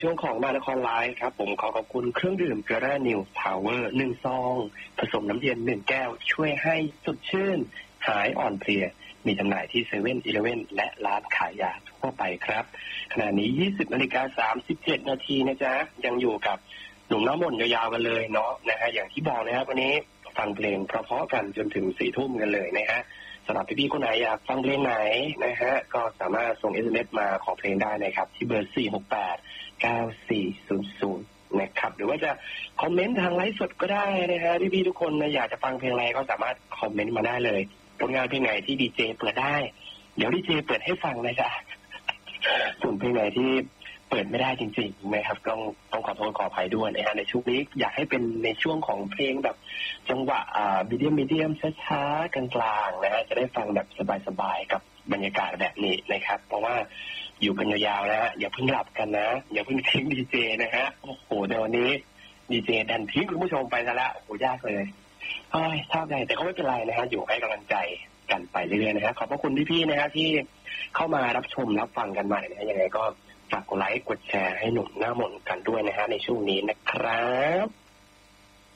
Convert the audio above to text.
ช่วงของมานครไลฟ์ครับผมขอขอบคุณเครื่องดื่มเกลือนิวพาวเวอร์1 ซองผสมน้ำเย็น1 แก้วช่วยให้สดชื่นหายอ่อนเพลียมีจำหน่ายที่7-Eleven และร้านขายยาทั่วไปครับขณะนี้ 20:37 นาทีนะจ๊ะยังอยู่กับหนุ่มน้ำมนต์ยาวๆกันเลยเนาะนะฮะอย่างที่บอกนะครับวันนี้ฟังเพลงเพราะๆกันจนถึง 4 ทุ่มกันเลยนะฮะสำหรับพี่ๆคนไหนอยากฟังเพลงไหนนะฮะก็สามารถส่ง SMS มาขอเพลงได้นะครับที่เบอร์ 4689400 นะครับหรือว่าจะคอมเมนต์ทางไลฟ์สดก็ได้นะฮะพี่ๆทุกคนนะอยากจะฟังเพลงอะไรก็สามารถคอมเมนต์มาได้เลยผลงานเพลงไหนที่ดีเจเปิดได้เดี๋ยวดีเจเปิดให้ฟังนะจ๊ะส่วนเพลงไหนที่เปิดไม่ได้จริงๆนะครับต้องขอโทษขออภัยด้วยนะฮะในช่วงนี้อยากให้เป็นในช่วงของเพลงแบบจังหวะมีเดียมช้าๆกลางๆนะฮะจะได้ฟังแบบสบายๆกับบรรยากาศแบบนี้นะครับเพราะว่าอยู่กันยาวๆนะฮะอย่าเพิ่งหลับกันนะอย่าเพิ่งทิ้งดีเจนะฮะโอ้โหในวันนี้ดีเจดันทิ้งคุณผู้ชมไปซะแล้วโอ้โหยากเลยทราบได้แต่ก็ไม่เป็นไรนะฮะอยู่ให้กำลังใจกันไปเรื่อยๆนะฮะขอบพระคุณพี่ๆนะฮะที่เข้ามารับชมรับฟังกันใหม่นะยังไงก็ฝากกดไลค์กดแชร์ให้หนุ่มหน้ามนต์กันด้วยนะฮะในช่วงนี้นะครับ